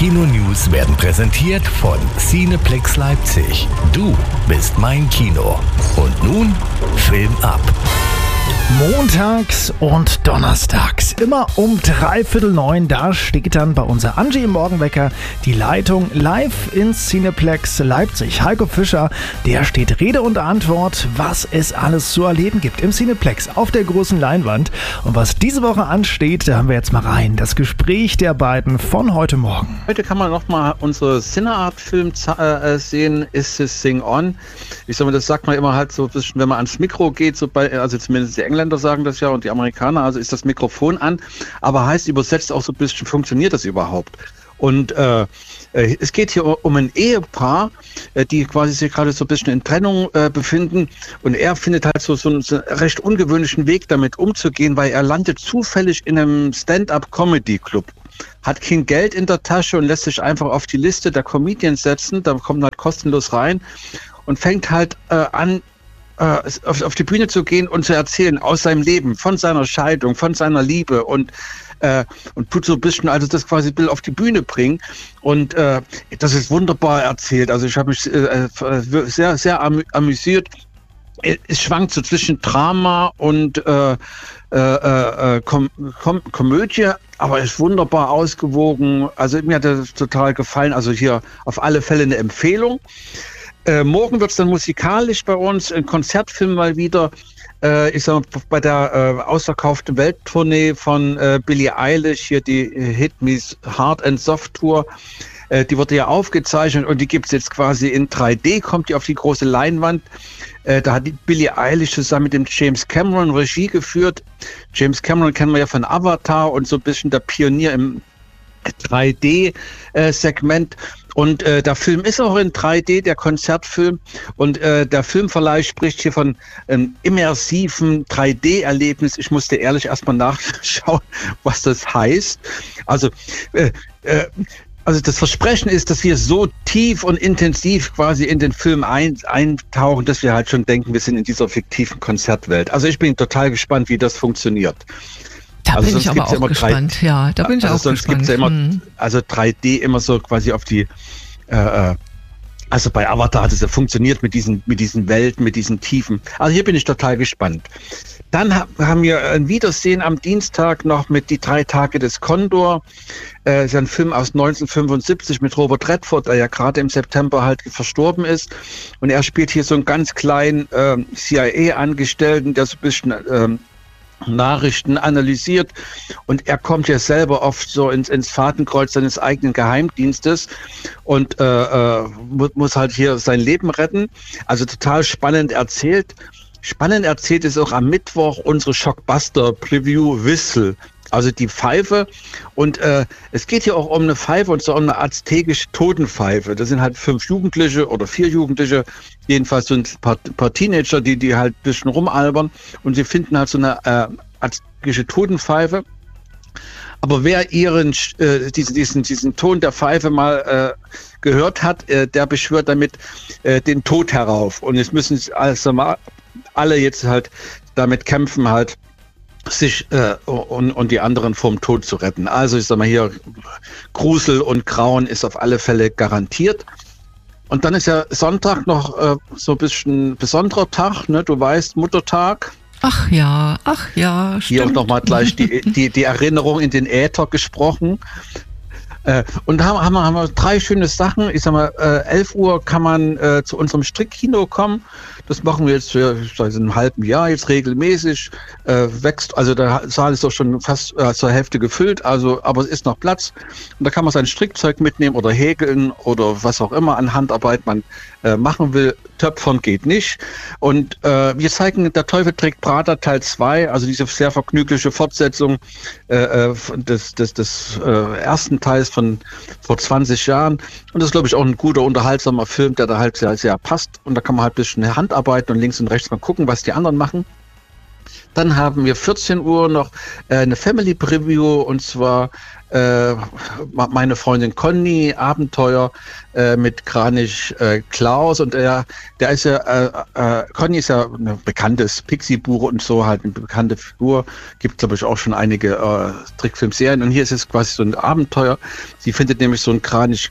Kino-News werden präsentiert von Cineplex Leipzig. Du bist mein Kino. Und nun Film ab. Montags und donnerstags, immer um 8:45, da steht dann bei unser Angie im Morgenwecker die Leitung live ins Cineplex Leipzig. Heiko Fischer, der steht Rede und Antwort, was es alles zu erleben gibt im Cineplex auf der großen Leinwand. Und was diese Woche ansteht, da haben wir jetzt mal rein. Das Gespräch der beiden von heute Morgen. Heute kann man nochmal unsere Cineart-Film sehen, Is This Thing On? Ich sag mal, das sagt man immer halt so ein bisschen, wenn man ans Mikro geht, so bei, also zumindest die Engländer sagen das ja und die Amerikaner, also ist das Mikrofon an, aber heißt übersetzt auch so ein bisschen, funktioniert das überhaupt? Und es geht hier um ein Ehepaar, die quasi sich gerade so ein bisschen in Trennung befinden und er findet halt so einen recht ungewöhnlichen Weg damit umzugehen, weil er landet zufällig in einem Stand-up-Comedy-Club. Hat kein Geld in der Tasche und lässt sich einfach auf die Liste der Comedians setzen, da kommt halt kostenlos rein und fängt halt an, auf die Bühne zu gehen und zu erzählen aus seinem Leben, von seiner Scheidung, von seiner Liebe und tut so ein bisschen, also das quasi Bild auf die Bühne bringen und das ist wunderbar erzählt. Also ich habe mich sehr, sehr amüsiert. Es schwankt so zwischen Drama und Komödie, aber ist wunderbar ausgewogen. Also mir hat das total gefallen. Also hier auf alle Fälle eine Empfehlung. Morgen wird es dann musikalisch bei uns, ein Konzertfilm mal wieder. Ich sag mal, bei der ausverkauften Welttournee von Billie Eilish, hier die Hit Me Hard and Soft Tour, die wurde ja aufgezeichnet und die gibt es jetzt quasi in 3D, kommt die auf die große Leinwand. Da hat die Billie Eilish zusammen mit dem James Cameron Regie geführt. James Cameron kennen wir ja von Avatar und so ein bisschen der Pionier im 3D-Segment. Und der Film ist auch in 3D, der Konzertfilm. Und der Filmverleih spricht hier von einem immersiven 3D-Erlebnis. Ich musste ehrlich erstmal nachschauen, was das heißt. Also das Versprechen ist, dass wir so tief und intensiv quasi in den Film eintauchen, dass wir halt schon denken, wir sind in dieser fiktiven Konzertwelt. Also ich bin total gespannt, wie das funktioniert. Da bin ich aber auch gespannt, ja, da bin ich auch gespannt. Sonst gibt es ja immer, also 3D immer so quasi auf die, also bei Avatar hat es ja funktioniert mit diesen Welten, mit diesen Tiefen. Also hier bin ich total gespannt. Dann haben wir ein Wiedersehen am Dienstag noch mit Die 3 Tage des Kondor. Das ist ein Film aus 1975 mit Robert Redford, der ja gerade im September halt verstorben ist. Und er spielt hier so einen ganz kleinen CIA-Angestellten, der so ein bisschen Nachrichten analysiert und er kommt ja selber oft so ins Fadenkreuz seines eigenen Geheimdienstes und muss halt hier sein Leben retten. Also total spannend erzählt. Spannend erzählt ist auch am Mittwoch unsere Shockbuster-Preview Whistle. Also die Pfeife und es geht hier auch um eine Pfeife und zwar um eine aztekische Totenpfeife. Das sind halt 5 Jugendliche oder 4 Jugendliche, jedenfalls so ein paar Teenager, die halt ein bisschen rumalbern und sie finden halt so eine aztekische Totenpfeife. Aber wer diesen Ton der Pfeife mal gehört hat, der beschwört damit den Tod herauf. Und jetzt müssen alle jetzt halt damit kämpfen, halt sich und die anderen vom Tod zu retten. Also ich sag mal hier, Grusel und Grauen ist auf alle Fälle garantiert. Und dann ist ja Sonntag noch so ein bisschen besonderer Tag, ne? Du weißt, Muttertag. Ach ja, stimmt. Hier auch nochmal gleich die Erinnerung in den Äther gesprochen. Und da haben wir 3 schöne Sachen. Ich sag mal, 11 Uhr kann man zu unserem Strickkino kommen. Das machen wir jetzt seit einem halben Jahr jetzt regelmäßig. Wächst, also der Saal ist doch schon fast zur Hälfte gefüllt, also aber es ist noch Platz. Und da kann man sein Strickzeug mitnehmen oder häkeln oder was auch immer an Handarbeit man machen will. Töpfern geht nicht. Und wir zeigen Der Teufel trägt Prada Teil 2, also diese sehr vergnügliche Fortsetzung des ersten Teils von vor 20 Jahren. Und das ist, glaube ich, auch ein guter, unterhaltsamer Film, der da halt sehr, sehr passt. Und da kann man halt ein bisschen Handarbeiten und links und rechts mal gucken, was die anderen machen. Dann haben wir 14 Uhr noch eine Family Preview und zwar meine Freundin Conny, Abenteuer mit Kranich Klaus, und der ist ja, Conny ist ja ein bekanntes Pixie-Buch und so, halt eine bekannte Figur, gibt glaube ich auch schon einige Trickfilmserien, und hier ist es quasi so ein Abenteuer. Sie findet nämlich so einen Kranich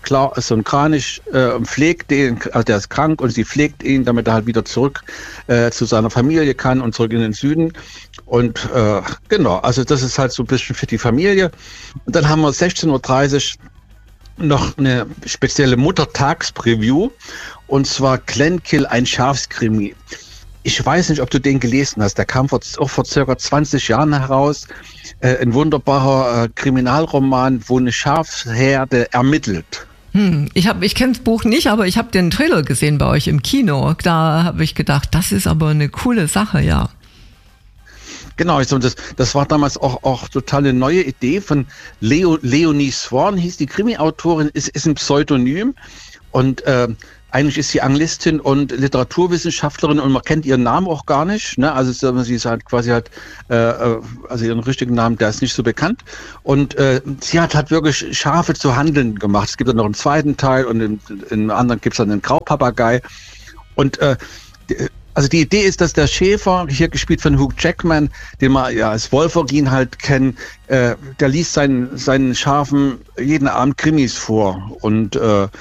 und pflegt den, also der ist krank, und sie pflegt ihn, damit er halt wieder zurück zu seiner Familie kann und zurück in den Süden. Und genau, also das ist halt so ein bisschen für die Familie. Und dann haben wir 16.30 Uhr noch eine spezielle Muttertags-Preview, und zwar Glenkill, ein Schafskrimi. Ich weiß nicht, ob du den gelesen hast. Der kam auch vor circa 20 Jahren heraus. Ein wunderbarer Kriminalroman, wo eine Schafsherde ermittelt. Ich kenne das Buch nicht, aber ich habe den Trailer gesehen bei euch im Kino. Da habe ich gedacht, das ist aber eine coole Sache, ja. Genau, das war damals auch total eine neue Idee von Leonie Swan, hieß die Krimi-Autorin, ist ein Pseudonym, und eigentlich ist sie Anglistin und Literaturwissenschaftlerin, und man kennt ihren Namen auch gar nicht, ne? Also sie ist halt quasi also ihren richtigen Namen, der ist nicht so bekannt, und sie hat wirklich Schafe zu Handeln gemacht. Es gibt dann noch einen zweiten Teil, und in anderen gibt es dann einen Graupapagei, und also die Idee ist, dass der Schäfer, hier gespielt von Hugh Jackman, den wir ja als Wolverine halt kennen, der liest seinen Schafen jeden Abend Krimis vor, und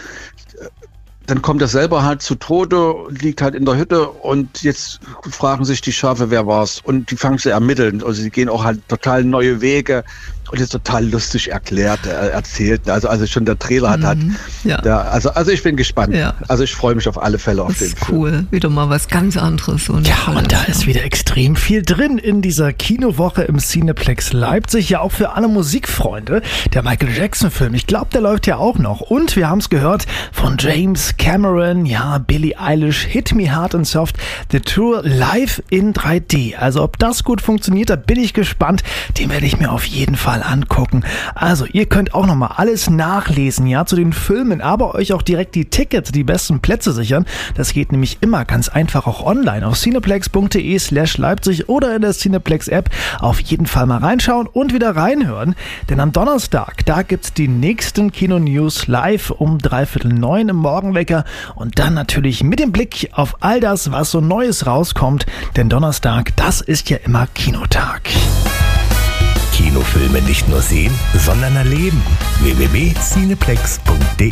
dann kommt er selber halt zu Tode, liegt halt in der Hütte, und jetzt fragen sich die Schafe, wer war's, und die fangen zu ermitteln. Also sie gehen auch halt total neue Wege, und ist total lustig erzählt. Also schon der Trailer hat ja. Also ich bin gespannt. Ja. Also ich freue mich auf alle Fälle auf den Film. Das ist cool, wieder mal was ganz anderes. Und da ist wieder extrem viel drin in dieser Kinowoche im Cineplex Leipzig. Ja, auch für alle Musikfreunde. Der Michael Jackson-Film, ich glaube, der läuft ja auch noch. Und wir haben es gehört von James Cameron, ja, Billie Eilish, Hit Me Hard and Soft, The Tour live in 3D. Also ob das gut funktioniert, da bin ich gespannt. Den werde ich mir auf jeden Fall angucken. Also ihr könnt auch nochmal alles nachlesen, ja, zu den Filmen, aber euch auch direkt die Tickets, die besten Plätze sichern. Das geht nämlich immer ganz einfach auch online auf cineplex.de/Leipzig oder in der Cineplex App. Auf jeden Fall mal reinschauen und wieder reinhören, denn am Donnerstag, da gibt's die nächsten Kino-News live um 8:45 im Morgenwecker, und dann natürlich mit dem Blick auf all das, was so Neues rauskommt, denn Donnerstag, das ist ja immer Kinotag. Kinofilme nicht nur sehen, sondern erleben. www.cineplex.de.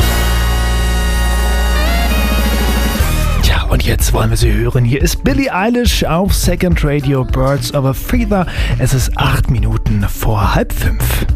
Tja, und jetzt wollen wir sie hören. Hier ist Billie Eilish auf Second Radio, Birds of a Feather. Es ist 8 Minuten vor 4:30.